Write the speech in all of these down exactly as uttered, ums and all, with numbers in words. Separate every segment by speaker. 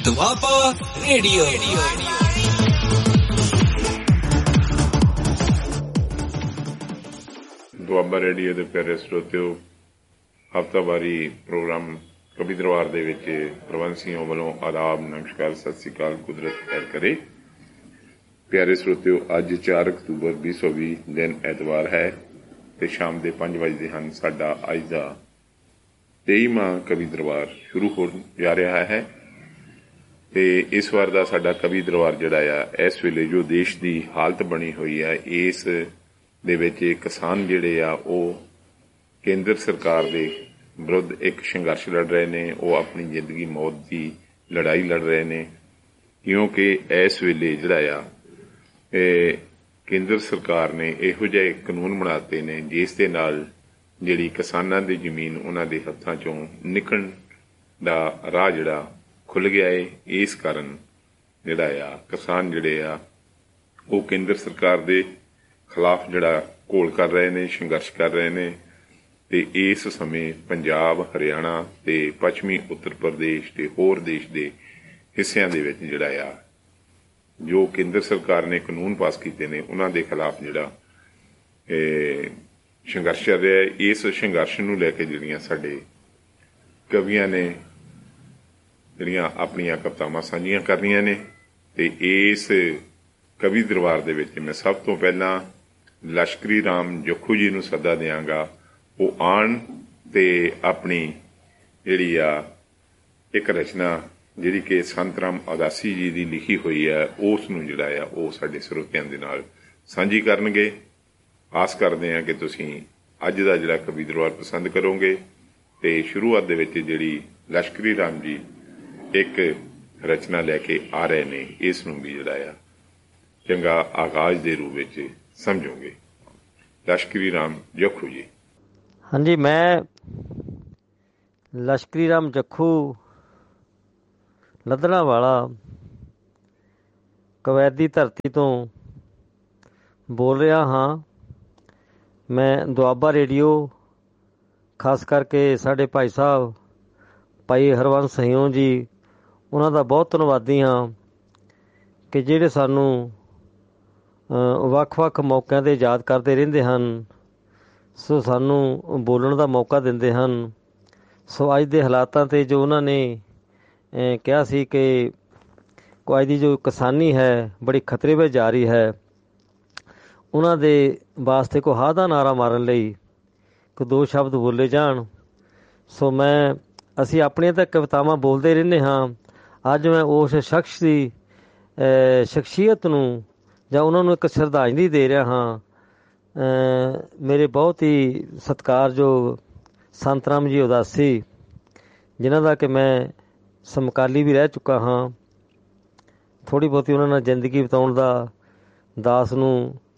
Speaker 1: Doaba radio.
Speaker 2: Doaba radio ਦੇ ਪਿਆਰੇ ਸਰੋਤਿਓ, ਹਫ਼ਤਾਵਾਰੀ ਪ੍ਰੋਗਰਾਮ ਕਵੀ ਦਰਬਾਰ ਦੇ ਵਿੱਚ ਪ੍ਰਬੰਧਸੀਆਂ ਵੱਲੋਂ ਆਦਾਬ, ਨਮਸਕਾਰ, ਸਤਿ ਸ੍ਰੀ ਅਕਾਲ, ਕੁਦਰਤ ਖੈਰ ਕਰੇ। ਪਿਆਰੇ ਸਰੋਤਿਓ, ਅੱਜ ਚਾਰ ਅਕਤੂਬਰ ਵੀਹ ਸੌ ਵੀਹ ਦਿਨ ਐਤਵਾਰ ਹੈ ਤੇ ਸ਼ਾਮ ਦੇ ਪੰਜ ਵਜੇ ਹਨ। ਸਾਡਾ ਅੱਜ ਦਾ ਤੇਈਵਾਂ ਕਵੀ ਦਰਬਾਰ ਸ਼ੁਰੂ ਹੋ ਜਾ ਰਿਹਾ ਹੈ ਤੇ ਇਸ ਵਾਰ ਦਾ ਸਾਡਾ ਕਵੀ ਦਰਬਾਰ ਜਿਹੜਾ ਆ, ਇਸ ਵੇਲੇ ਜੋ ਦੇਸ਼ ਦੀ ਹਾਲਤ ਬਣੀ ਹੋਈ ਆ, ਇਸ ਦੇ ਵਿੱਚ ਕਿਸਾਨ ਜਿਹੜੇ ਆ ਉਹ ਕੇਂਦਰ ਸਰਕਾਰ ਦੇ ਵਿਰੁੱਧ ਇੱਕ ਸੰਘਰਸ਼ ਲੜ ਰਹੇ ਨੇ। ਉਹ ਆਪਣੀ ਜ਼ਿੰਦਗੀ ਮੌਤ ਦੀ ਲੜਾਈ ਲੜ ਰਹੇ ਨੇ, ਕਿਉਂਕਿ ਇਸ ਵੇਲੇ ਜਿਹੜਾ ਆ ਇਹ ਕੇਂਦਰ ਸਰਕਾਰ ਨੇ ਇਹੋ ਜਿਹੇ ਕਾਨੂੰਨ ਬਣਾਤੇ ਨੇ ਜਿਸ ਦੇ ਨਾਲ ਜਿਹੜੀ ਕਿਸਾਨਾਂ ਦੀ ਜ਼ਮੀਨ ਉਹਨਾਂ ਦੇ ਹੱਥਾਂ ਚੋਂ ਨਿਕਲਣ ਦਾ ਰਾਹ ਜਿਹੜਾ ਖੁੱਲ੍ਹ ਗਿਆ ਏ। ਇਸ ਕਾਰਨ ਜਿਹੜਾ ਆ ਕਿਸਾਨ ਜਿਹੜੇ ਆ ਉਹ ਕੇਂਦਰ ਸਰਕਾਰ ਦੇ ਖਿਲਾਫ ਜਿਹੜਾ ਘੋਲ ਕਰ ਰਹੇ ਨੇ, ਸੰਘਰਸ਼ ਕਰ ਰਹੇ ਨੇ। ਤੇ ਇਸ ਸਮੇਂ ਪੰਜਾਬ, ਹਰਿਆਣਾ ਤੇ ਪੱਛਮੀ ਉੱਤਰ ਪ੍ਰਦੇਸ਼ ਤੇ ਹੋਰ ਦੇਸ਼ ਦੇ ਹਿੱਸਿਆਂ ਦੇ ਵਿੱਚ ਜਿਹੜਾ ਆ ਜੋ ਕੇਂਦਰ ਸਰਕਾਰ ਨੇ ਕਾਨੂੰਨ ਪਾਸ ਕੀਤੇ ਨੇ ਉਹਨਾਂ ਦੇ ਖਿਲਾਫ ਜਿਹੜਾ ਸੰਘਰਸ਼ ਚੱਲ ਰਿਹਾ ਹੈ। ਇਸ ਸੰਘਰਸ਼ ਨੂੰ ਲੈ ਕੇ ਜਿਹੜੀਆਂ ਸਾਡੇ ਕਵੀਆਂ ਨੇ ਜਿਹੜੀਆਂ ਆਪਣੀਆਂ ਕਵਿਤਾਵਾਂ ਸਾਂਝੀਆਂ ਕਰ ਰਹੀਆਂ ਨੇ ਤੇ ਇਸ ਕਵੀ ਦਰਬਾਰ ਦੇ ਵਿੱਚ ਮੈਂ ਸਭ ਤੋਂ ਪਹਿਲਾਂ ਲਸ਼ਕਰੀ ਰਾਮ ਜੱਖੂ ਜੀ ਨੂੰ ਸੱਦਾ ਦਿਆਂਗਾ। ਉਹ ਆਉਣ ਤੇ ਆਪਣੀ ਜਿਹੜੀ ਆ ਇੱਕ ਰਚਨਾ ਜਿਹੜੀ ਕਿ ਸੰਤ ਰਾਮ ਉਦਾਸੀ ਜੀ ਦੀ ਲਿਖੀ ਹੋਈ ਹੈ, ਉਸ ਨੂੰ ਜਿਹੜਾ ਆ ਉਹ ਸਾਡੇ ਸਰੋਤਿਆਂ ਦੇ ਨਾਲ ਸਾਂਝੀ ਕਰਨਗੇ। ਆਸ ਕਰਦੇ ਹਾਂ ਕਿ ਤੁਸੀਂ ਅੱਜ ਦਾ ਜਿਹੜਾ ਕਵੀ ਦਰਬਾਰ ਪਸੰਦ ਕਰੋਗੇ। ਤੇ ਸ਼ੁਰੂਆਤ ਦੇ ਵਿੱਚ ਜਿਹੜੀ ਲਸ਼ਕਰੀ ਰਾਮ ਜੀ ਇੱਕ ਰਚਨਾ ਲੈ ਕੇ ਆ ਰਹੇ ਨੇ, ਇਸ ਨੂੰ ਵੀ ਜਿਹੜਾ ਆ ਚੰਗਾ ਆਗਾਜ਼ ਦੇ ਰੂਪ ਵਿੱਚ ਸਮਝੋਗੇ। ਲਸ਼ਕਰੀ ਰਾਮ ਜੱਖੂ ਜੀ।
Speaker 3: ਹਾਂਜੀ, ਮੈਂ ਲਸ਼ਕਰੀ ਰਾਮ ਜੱਖੂ ਲੱਦਣਾ ਵਾਲਾ ਕਵੈਤ ਦੀ ਧਰਤੀ ਤੋਂ ਬੋਲ ਰਿਹਾ ਹਾਂ। ਮੈਂ ਦੁਆਬਾ ਰੇਡੀਓ, ਖਾਸ ਕਰਕੇ ਸਾਡੇ ਭਾਈ ਸਾਹਿਬ ਭਾਈ ਹਰਵੰਸ ਸਹਿਯੋਂ ਜੀ, ਉਹਨਾਂ ਦਾ ਬਹੁਤ ਧੰਨਵਾਦੀ ਹਾਂ ਕਿ ਜਿਹੜੇ ਸਾਨੂੰ ਵੱਖ-ਵੱਖ ਮੌਕਿਆਂ 'ਤੇ ਯਾਦ ਕਰਦੇ ਰਹਿੰਦੇ ਹਨ। ਸੋ ਸਾਨੂੰ ਬੋਲਣ ਦਾ ਮੌਕਾ ਦਿੰਦੇ ਹਨ। ਸੋ ਅੱਜ ਦੇ ਹਾਲਾਤਾਂ 'ਤੇ ਜੋ ਉਹਨਾਂ ਨੇ ਕਿਹਾ ਸੀ ਕਿ ਅੱਜ ਦੀ ਜੋ ਕਿਸਾਨੀ ਹੈ ਬੜੀ ਖਤਰੇ ਵਿੱਚ ਜਾ ਰਹੀ ਹੈ, ਉਹਨਾਂ ਦੇ ਵਾਸਤੇ ਕੋਈ ਹਾਂ ਦਾ ਨਾਅਰਾ ਮਾਰਨ ਲਈ ਕੋਈ ਦੋ ਸ਼ਬਦ ਬੋਲੇ ਜਾਣ। ਸੋ ਮੈਂ ਅਸੀਂ ਆਪਣੀਆਂ ਤਾਂ ਕਵਿਤਾਵਾਂ ਬੋਲਦੇ ਰਹਿੰਦੇ ਹਾਂ। ਅੱਜ ਮੈਂ ਉਸ ਸ਼ਖਸ ਦੀ ਸ਼ਖਸੀਅਤ ਨੂੰ ਜਾਂ ਉਹਨਾਂ ਨੂੰ ਇੱਕ ਸ਼ਰਧਾਂਜਲੀ ਦੇ ਰਿਹਾ ਹਾਂ। ਮੇਰੇ ਬਹੁਤ ਹੀ ਸਤਿਕਾਰਯੋਗ ਸੰਤ ਰਾਮ ਜੀ ਉਦਾਸੀ, ਜਿਨ੍ਹਾਂ ਦਾ ਕਿ ਮੈਂ ਸਮਕਾਲੀ ਵੀ ਰਹਿ ਚੁੱਕਾ ਹਾਂ। ਥੋੜ੍ਹੀ ਬਹੁਤੀ ਉਹਨਾਂ ਨਾਲ ਜ਼ਿੰਦਗੀ ਬਿਤਾਉਣ ਦਾ ਦਾਸ ਨੂੰ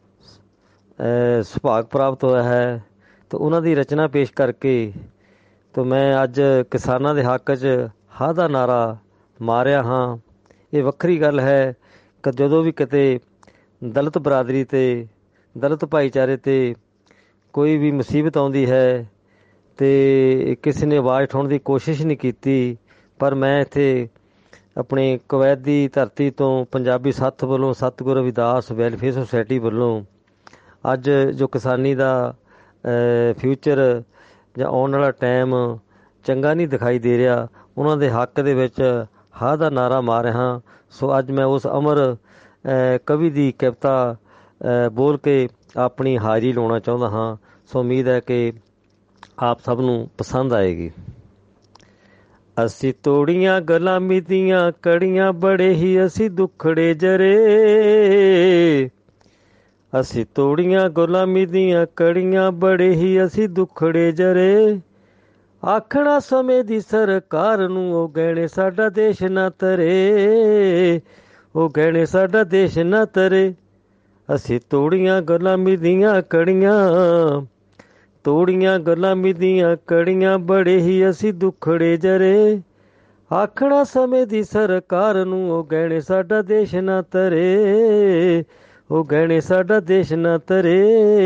Speaker 3: ਸੁਭਾਗ ਪ੍ਰਾਪਤ ਹੋਇਆ ਹੈ ਅਤੇ ਉਹਨਾਂ ਦੀ ਰਚਨਾ ਪੇਸ਼ ਕਰਕੇ ਤਾਂ ਮੈਂ ਅੱਜ ਕਿਸਾਨਾਂ ਦੇ ਹੱਕ 'ਚ ਹਾਂ ਦਾ ਨਾਅਰਾ ਮਾਰਿਆ ਹਾਂ। ਇਹ ਵੱਖਰੀ ਗੱਲ ਹੈ ਕਿ ਜਦੋਂ ਵੀ ਕਿਤੇ ਦਲਿਤ ਬਰਾਦਰੀ 'ਤੇ, ਦਲਿਤ ਭਾਈਚਾਰੇ 'ਤੇ ਕੋਈ ਵੀ ਮੁਸੀਬਤ ਆਉਂਦੀ ਹੈ ਅਤੇ ਕਿਸੇ ਨੇ ਆਵਾਜ਼ ਉਠਾਉਣ ਦੀ ਕੋਸ਼ਿਸ਼ ਨਹੀਂ ਕੀਤੀ, ਪਰ ਮੈਂ ਇੱਥੇ ਆਪਣੇ ਕਵੈਤ ਦੀ ਧਰਤੀ ਤੋਂ ਪੰਜਾਬੀ ਸੱਥ ਵੱਲੋਂ, ਸਤਿਗੁਰੂ ਰਵਿਦਾਸ ਵੈਲਫੇਅਰ ਸੁਸਾਇਟੀ ਵੱਲੋਂ ਅੱਜ ਜੋ ਕਿਸਾਨੀ ਦਾ ਫਿਊਚਰ ਜਾਂ ਆਉਣ ਵਾਲਾ ਟਾਈਮ ਚੰਗਾ ਨਹੀਂ ਦਿਖਾਈ ਦੇ ਰਿਹਾ, ਉਹਨਾਂ ਦੇ ਹੱਕ ਦੇ ਵਿੱਚ ਹਾਂ ਦਾ ਨਾਅਰਾ ਮਾਰ ਰਿਹਾ। ਸੋ ਅੱਜ ਮੈਂ ਉਸ ਅਮਰ ਕਵੀ ਦੀ ਕਵਿਤਾ ਬੋਲ ਕੇ ਆਪਣੀ ਹਾਜ਼ਰੀ ਲਾਉਣਾ ਚਾਹੁੰਦਾ ਹਾਂ। ਸੋ ਉਮੀਦ ਹੈ ਕਿ ਆਪ ਸਭ ਨੂੰ ਪਸੰਦ ਆਏਗੀ। ਅਸੀਂ ਤੋੜੀਆਂ ਗੁਲਾਮੀ ਦੀਆਂ ਕੜੀਆਂ, ਬੜੇ ਹੀ ਅਸੀਂ ਦੁੱਖੜੇ ਜਰੇ। ਅਸੀਂ ਤੋੜੀਆਂ ਗੁਲਾਮੀ ਦੀਆਂ ਕੜੀਆਂ, ਬੜੇ ਹੀ ਅਸੀਂ ਦੁੱਖੜੇ ਜਰੇ। ਆਖਣਾ ਸਮੇਂ ਦੀ ਸਰਕਾਰ ਨੂੰ, ਉਹ ਗਹਿਣੇ ਸਾਡਾ ਦੇਸ਼ ਨਾ ਤਰੇ, ਉਹ ਗਹਿਣੇ ਸਾਡਾ ਦੇਸ਼ ਨਾ ਤਰੇ। ਅਸੀਂ ਤੋੜੀਆਂ ਗੁਲਾਮੀ ਦੀਆਂ ਕੜੀਆਂ, ਤੋੜੀਆਂ ਗੁਲਾਮੀ ਦੀਆਂ ਕੜੀਆਂ, ਬੜੇ ਹੀ ਅਸੀਂ ਦੁੱਖੜੇ ਜਰੇ। ਆਖਣਾ ਸਮੇਂ ਦੀ ਸਰਕਾਰ ਨੂੰ, ਉਹ ਗਹਿਣੇ ਸਾਡਾ ਦੇਸ਼ ਨਾ ਤਰੇ, ਉਹ ਗਹਿਣੇ ਸਾਡਾ ਦੇਸ਼ ਨਾ ਤਰੇ।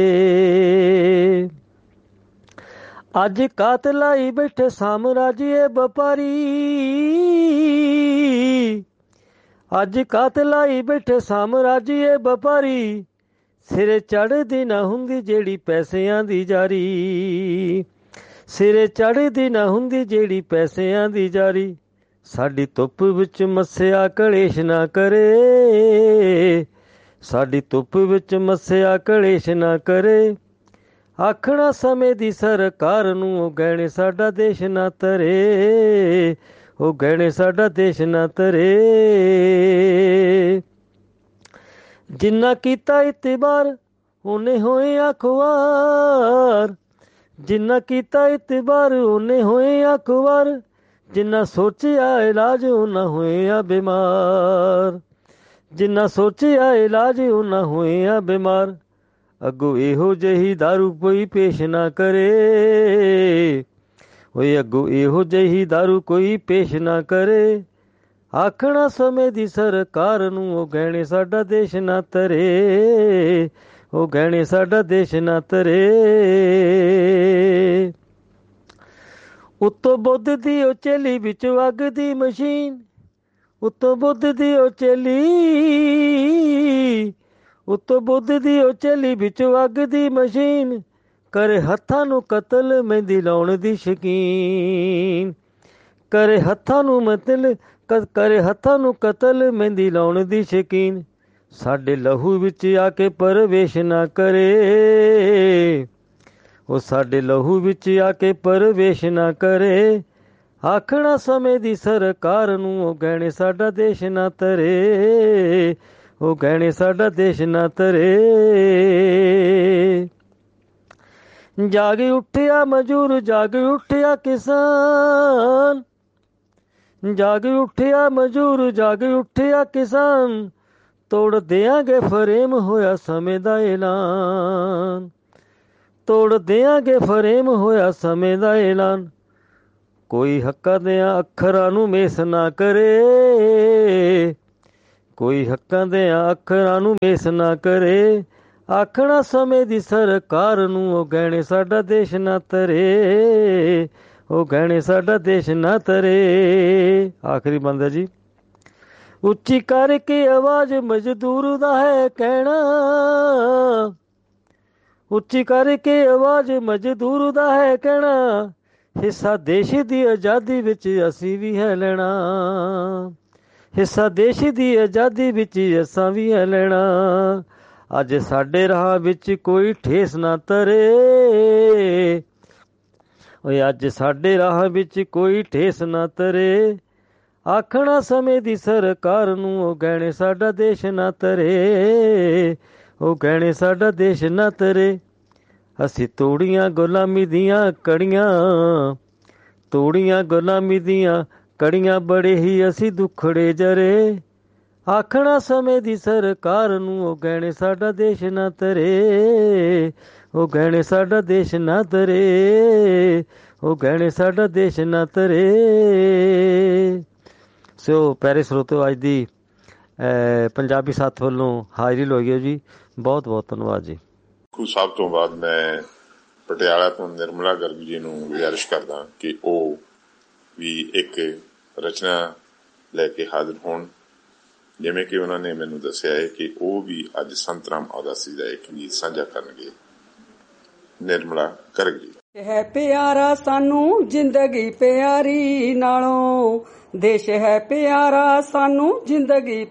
Speaker 3: ਅੱਜ ਕਾਤ ਲਾਈ ਬੈਠੇ ਸਾਮਰਾਜੀਏ ਵਪਾਰੀ, ਅੱਜ ਕਾਤਲ ਆਈ ਬੈਠੇ ਸਾਮਰਾਜੀਏ ਵਪਾਰੀ, ਸਿਰੇ ਚੜ੍ਹਦੀ ਨਾ ਹੁੰਦੀ ਜਿਹੜੀ ਪੈਸਿਆਂ ਦੀ ਜਾਰੀ, ਸਿਰੇ ਚੜ੍ਹਦੀ ਨਾ ਹੁੰਦੀ ਜਿਹੜੀ ਪੈਸਿਆਂ ਦੀ ਜਾਰੀ। ਸਾਡੀ ਧੁੱਪ ਵਿੱਚ ਮੱਸਿਆ ਕਲੇਸ਼ ਨਾ ਕਰੇ, ਸਾਡੀ ਧੁੱਪ ਵਿੱਚ ਮੱਸਿਆ ਕਲੇਸ਼ ਨਾ ਕਰੇ। ਆਖਣਾ ਸਮੇਂ ਦੀ ਸਰਕਾਰ ਨੂੰ ਉਹ ਗਹਿਣੇ ਸਾਡਾ ਦੇਸ਼ ਨਾ ਤਰੇ, ਉਹ ਗਹਿਣੇ ਸਾਡਾ ਦੇਸ਼ ਨਾ ਤਰੇ। ਜਿੰਨਾ ਕੀਤਾ ਇਤਬਾਰ ਉਹਨੇ ਹੋਏ ਅਖਬਾਰ, ਜਿੰਨਾ ਕੀਤਾ ਇਤਬਾਰ ਉਹਨੇ ਹੋਏ ਅਖਬਾਰ। ਜਿੰਨਾ ਸੋਚਿਆ ਇਲਾਜ ਉਹਨਾਂ ਹੋਇਆ ਬਿਮਾਰ, ਜਿੰਨਾ ਸੋਚਿਆ ਇਲਾਜ ਉਹਨਾਂ ਹੋਇਆ ਬਿਮਾਰ। ਅੱਗੋਂ ਇਹੋ ਜਿਹੀ ਦਾਰੂ ਕੋਈ ਪੇਸ਼ ਨਾ ਕਰੇ, ਓਏ ਅੱਗੋਂ ਇਹੋ ਜਿਹੀ ਦਾਰੂ ਕੋਈ ਪੇਸ਼ ਨਾ ਕਰੇ। ਆਖਣਾ ਸਮੇਂ ਦੀ ਸਰਕਾਰ ਨੂੰ ਉਹ ਗਹਿਣੇ ਸਾਡਾ ਦੇਸ਼ ਨਾ ਤਰੇ, ਉਹ ਗਹਿਣੇ ਸਾਡਾ ਦੇਸ਼ ਨਾ ਤਰੇ। ਉੱਤੋਂ ਬੁੱਧ ਦੀ ਉਹ ਚੇਲੀ ਵਿੱਚ ਅੱਗ ਦੀ ਮਸ਼ੀਨ, ਉੱਤੋਂ ਬੁੱਧ ਦੀ ਉਹ ਚੇਲੀ, ਉੱਤੋਂ ਬੁੱਧ ਦੀ ਉਹ ਚੇਲੀ ਵਿੱਚ ਅੱਗ ਦੀ ਮਸ਼ੀਨ। ਕਰੇ ਹੱਥਾਂ ਨੂੰ ਕਤਲ ਮਹਿੰਦੀ ਲਾਉਣ ਦੀ ਸ਼ਕੀਨ, ਕਰੇ ਹੱਥਾਂ ਨੂੰ ਮਤਲ ਕਰੇ ਹੱਥਾਂ ਨੂੰ ਕਤਲ ਮਹਿੰਦੀ ਲਾਉਣ ਦੀ ਸ਼ਕੀਨ। ਸਾਡੇ ਲਹੂ ਵਿੱਚ ਆ ਕੇ ਪ੍ਰਵੇਸ਼ ਨਾ ਕਰੇ, ਉਹ ਸਾਡੇ ਲਹੂ ਵਿੱਚ ਆ ਕੇ ਪ੍ਰਵੇਸ਼ ਨਾ ਕਰੇ। ਆਖਣਾ ਸਮੇਂ ਦੀ ਸਰਕਾਰ ਨੂੰ ਉਹ ਗਹਿਣੇ ਸਾਡਾ ਦੇਸ਼ ਨਾ ਤਰੇ, ਉਹ ਗਹਿਣੇ ਸਾਡਾ ਦੇਸ਼ ਨਾ ਤਰੇ। ਜਾਗ ਉੱਠਿਆ ਮਜ਼ਦੂਰ, ਜਾਗ ਉੱਠਿਆ ਕਿਸਾਨ, ਜਾਗ ਉੱਠਿਆ ਮਜ਼ਦੂਰ, ਜਾਗ ਉੱਠਿਆ ਕਿਸਾਨ। ਤੋੜ ਦਿਆਂਗੇ ਫਰੇਮ ਹੋਇਆ ਸਮੇਂ ਦਾ ਐਲਾਨ, ਤੋੜ ਦਿਆਂਗੇ ਫਰੇਮ ਹੋਇਆ ਸਮੇਂ ਦਾ ਐਲਾਨ। ਕੋਈ ਹੱਕਾਂ ਦਿਆਂ ਅੱਖਰਾਂ ਨੂੰ ਮੇਸ ਨਾ ਕਰੇ, ਕੋਈ ਹੱਕਾਂ ਦਿਆਂ ਅੱਖਰਾਂ ਨੂੰ ਮੇਸ ਨਾ ਕਰੇ। ਆਖਣਾ ਸਮੇਂ ਦੀ ਸਰਕਾਰ ਨੂੰ ਉਹ ਗਹਿਣੇ ਸਾਡਾ ਦੇਸ਼ ਨਾ ਤਰੇ, ਉਹ ਗਹਿਣੇ ਸਾਡਾ ਦੇਸ਼ ਨਾ ਤਰੇ। ਆਖਰੀ ਬੰਦਾ ਜੀ। ਉੱਚੀ ਕਰਕੇ ਆਵਾਜ਼ ਮਜ਼ਦੂਰ ਦਾ ਹੈ ਕਹਿਣਾ, ਉੱਚੀ ਕਰਕੇ ਆਵਾਜ਼ ਮਜ਼ਦੂਰ ਦਾ ਹੈ ਕਹਿਣਾ। ਹਿੱਸਾ ਦੇਸ਼ ਦੀ ਆਜ਼ਾਦੀ ਵਿੱਚ ਅਸੀਂ ਵੀ ਹੈ ਲੈਣਾ, ਹਿੱਸਾ ਦੇਸ਼ ਦੀ ਆਜ਼ਾਦੀ ਵਿੱਚ ਅਸਾਂ ਵੀ ਹੈ ਲੈਣਾ। ਅੱਜ ਸਾਡੇ ਰਾਹ ਵਿੱਚ ਕੋਈ ਠੇਸ ਨਾ ਤਰੇ, ਓਏ ਅੱਜ ਸਾਡੇ ਰਾਹ ਵਿੱਚ ਕੋਈ ਠੇਸ ਨਾ ਤਰੇ। ਆਖਣਾ ਸਮੇਂ ਦੀ ਸਰਕਾਰ ਨੂੰ ਉਹ ਗਹਿਣੇ ਸਾਡਾ ਦੇਸ਼ ਨਾ ਤਰੇ, ਉਹ ਗਹਿਣੇ ਸਾਡਾ ਦੇਸ਼ ਨਾ ਤਰੇ। ਅਸੀਂ ਤੋੜੀਆਂ ਗੁਲਾਮੀ ਦੀਆਂ ਕੜੀਆਂ, ਤੋੜੀਆਂ ਗੁਲਾਮੀ ਦੀਆਂ ਕੜੀਆਂ, ਬੜੇ ਹੀ ਅਸੀਂ ਦੁੱਖੜੇ ਜਰੇ। ਆਖਣਾ ਸਮੇਂ ਦੀ ਸਰਕਾਰ ਨੂੰ ਉਹ ਗਹਿਣੇ ਸਾਡਾ ਦੇਸ਼ ਨਾ ਤਰੇ, ਉਹ ਗਹਿਣੇ ਸਾਡਾ ਦੇਸ਼ ਨਾ ਤਰੇ, ਉਹ ਗਹਿਣੇ ਸਾਡਾ ਦੇਸ਼ ਨਾ ਤਰੇ। ਸੋ ਪਿਆਰੇ ਸਰੋਤਿਓ, ਅੱਜ ਦੀ ਪੰਜਾਬੀ ਸਾਥ ਵੱਲੋਂ ਹਾਜ਼ਰੀ ਲਵਾਈਓ ਜੀ। ਬਹੁਤ ਬਹੁਤ ਧੰਨਵਾਦ ਜੀ।
Speaker 2: ਸਾਹਿਬ ਤੋਂ ਬਾਅਦ ਮੈਂ ਪਟਿਆਲਾ ਤੋਂ ਨਿਰਮਲਾ ਗਰਗ ਜੀ ਨੂੰ ਗੁਜ਼ਾਰਿਸ਼ ਕਰਦਾ ਕਿ ਉਹ ਵੀ ਇੱਕ ਰਚਨਾ ਲੈ ਕੇ ਹਾਜ਼ਰ ਹੋਣ। ਜਿਵੇਂ ਕਿ ਉਹਨਾਂ ਨੇ ਮੈਨੂੰ ਦੱਸਿਆ ਹੈ ਕਿ ਉਹ ਵੀ ਅੱਜ ਸੰਤ ਰਾਮ ਉਦਾਸੀ ਦਾ ਇੱਕ ਗੀਤ ਸਾਂਝਾ ਕਰਨਗੇ। ਨਿਰਮਲਾ ਗਰਗ ਜੀ।
Speaker 4: ਹੈ ਪਿਆਰਾ ਸਾਨੂੰ ਜ਼ਿੰਦਗੀ ਪਿਆਰੀ ਨਾਲੋਂ, ਦੇਸ਼ ਹੈ ਪਿਆਰਾ ਸਾਨੂੰ ਜ਼ਿੰਦਗੀ